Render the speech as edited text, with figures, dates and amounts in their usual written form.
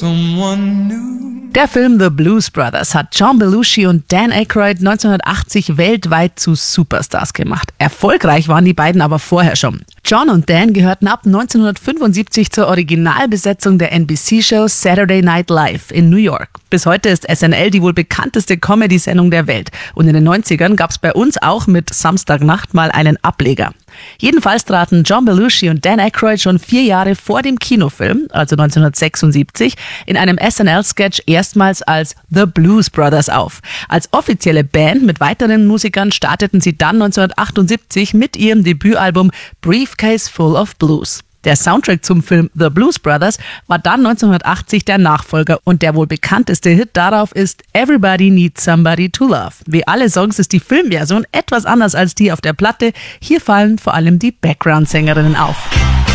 someone new. Der Film The Blues Brothers hat John Belushi und Dan Aykroyd 1980 weltweit zu Superstars gemacht. Erfolgreich waren die beiden aber vorher schon. John und Dan gehörten ab 1975 zur Originalbesetzung der NBC-Show Saturday Night Live in New York. Bis heute ist SNL die wohl bekannteste Comedy-Sendung der Welt. Und in den 90ern gab es bei uns auch mit Samstagnacht mal einen Ableger. Jedenfalls traten John Belushi und Dan Aykroyd schon 4 Jahre vor dem Kinofilm, also 1976, in einem SNL-Sketch erstmals als The Blues Brothers auf. Als offizielle Band mit weiteren Musikern starteten sie dann 1978 mit ihrem Debütalbum Briefcase Full of Blues. Der Soundtrack zum Film The Blues Brothers war dann 1980 der Nachfolger und der wohl bekannteste Hit darauf ist Everybody Needs Somebody to Love. Wie alle Songs ist die Filmversion etwas anders als die auf der Platte. Hier fallen vor allem die Background-Sängerinnen auf.